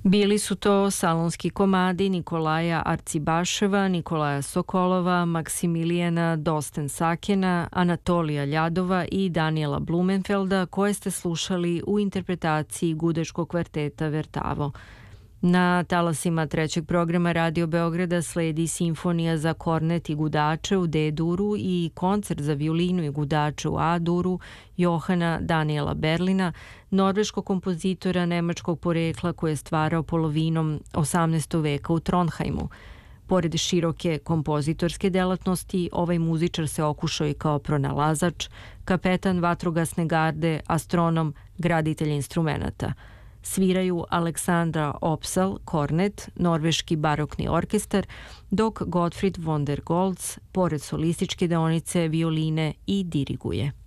Bili su to salonski komadi Nikolaja Arcibaševa, Nikolaja Sokolova, Maksimilijana Dosten-Sakena, Anatolija Ljadova i Daniela Blumenfelda, koje ste slušali u interpretaciji gudečkog kvarteta Vertavo. Na talasima trećeg programa Radio Beograda sledi simfonija za kornet i gudače u D-duru i koncert za violinu i gudače u A-duru Johana Daniela Berlina, norveškog kompozitora nemačkog porekla koji je stvarao polovinom 18. veka u Trondheimu. Pored široke kompozitorske delatnosti, ovaj muzičar se okušao i kao pronalazač, kapetan vatrogasne garde, astronom, graditelj instrumenata. Sviraju Aleksandra Opsal, kornet, norveški barokni orkestar, dok Gottfried von der Goltz, pored solističke deonice violine, i diriguje.